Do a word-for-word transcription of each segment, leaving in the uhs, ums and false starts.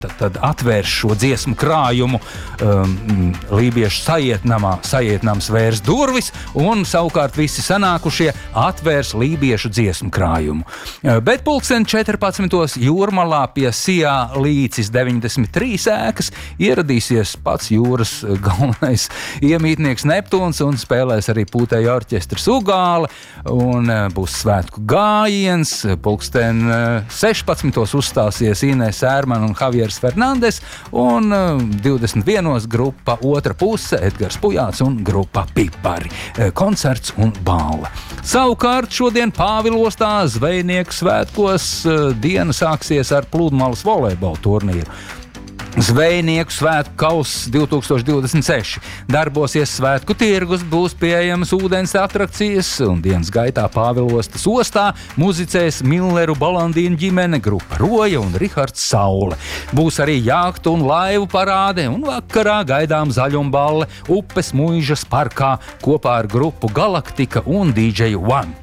Tad, tad atvērs šo dziesmu krājumu um, lībiešu sajietnamā, sajietnams vērs durvis, un savukārt visi sanākušie atvērs lībiešu dziesmu krājumu. Uh, bet pulksten četrpadsmitos Jūrmalā pie Sijā līcis deviņdesmit trīs ēkas ieradīsies pats jūras galvenais iemītnieks Neptūns un spēlēs arī pūtēju orķestrs Ugāle, un uh, būs svētku gājiens. Pulksten uh, sešpadsmitos uzstāsies Inese Ērmana un Javieris Fernandes, un uh, divdesmit vienos grupa Otra puse, Edgars Pujāts un grupa Pipari. Koncerts un bāle. Savukārt šodien Pāvilostā zvejnieku svētkos uh, diena sāksies ar pludmales volejbola turnīru. Zvejnieku svētku kauss divtūkstoš divdesmit seši. Darbosies svētku tirgus, būs pieejamas ūdens atrakcijas, un dienas gaitā Pāvilostas ostā muzicēs Milleru Balandīnu ģimene, grupa Roja un Rihards Saule. Būs arī jāhtu un laivu parāde, un vakarā gaidām zaļumballe Upes Muižas parkā kopā ar grupu Galaktika un dīdžeju One.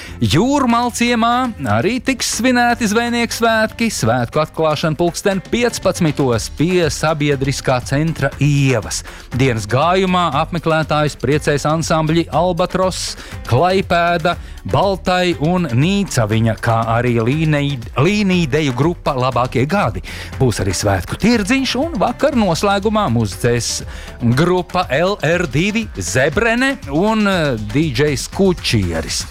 Jūrmalciemā arī tiks svinēti zvejnieku svētki. Svētku atklāšana pulksten piecpadsmitos pie sabiedriskā centra ievas. Dienas gājumā apmeklētājus priecēs ansambļi Albatros, Klaipēda, Baltai un Nīcaviņa, kā arī līnīdeju grupa Labākie gadi. Būs arī svētku tirdziņš, un vakar noslēgumā muzicēs grupa L R divi Zebrene un dīdžejs Kučieris.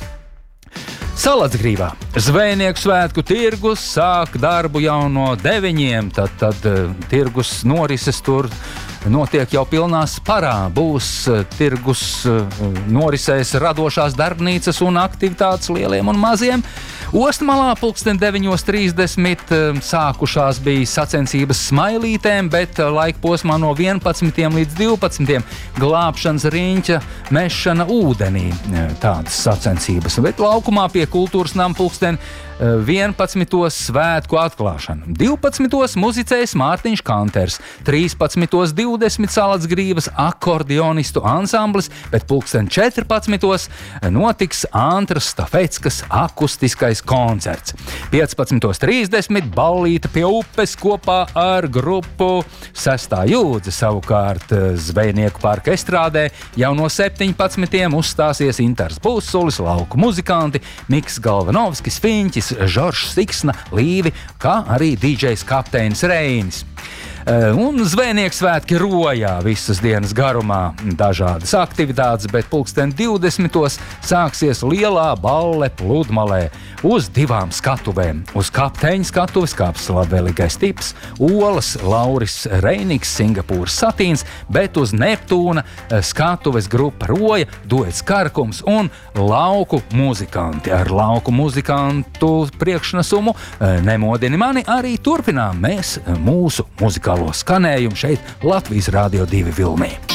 Salacgrīvā zvejnieku svētku tirgus sāk darbu jau no deviņiem, tad, tad tirgus norises tur notiek jau pilnā sparā. Būs tirgus norisēs radošās darbnīcas un aktivitātes lieliem un maziem. Ostmalā pulksten deviņos trīsdesmit sākušās bija sacensības smailītēm, bet laika posmā no vienpadsmitiem līdz divpadsmitiem glābšanas riņķa mešana ūdenī tādas sacensības. Bet laukumā pie kultūras nama pulksten vienpadsmitos svētku atklāšana. divpadsmitos muzicēs Mārtiņš Kanters, trīspadsmitos divdesmit Salacgrīvas akordionistu ansamblis, bet pulksten četrpadsmitos notiks Antras Stafeckas akustiskais koncerts. piecpadsmitos trīsdesmit ballīte pie upes kopā ar grupu Sestā jūdze. Savukārt zvejnieku parka estrādē jau no septiņpadsmitiem uzstāsies Intars Būsulis, lauku muzikanti Miks Galvanovskis, Fiņķis, Žoržs Siksna, Līvi, kā arī dīdžejs Kapteinis Reinis. Un zvejnieku svētki Rojā visas dienas garumā. Dažādas aktivitātes, bet pulksten divdesmitos sāksies lielā balle pludmalē uz divām skatuvēm. Uz kapteiņa skatuves kāps labvēlīgais tips, Olas Lauris Reiniks, Singapūras Satīns, bet uz Neptūna skatuves grupa Roja, duets Karkums un lauku muzikanti. Ar lauku muzikantu priekšnesumu Nemodini mani arī turpinām mēs mūsu muzikālo skanējumu šeit Latvijas Rādio divi Vilnī.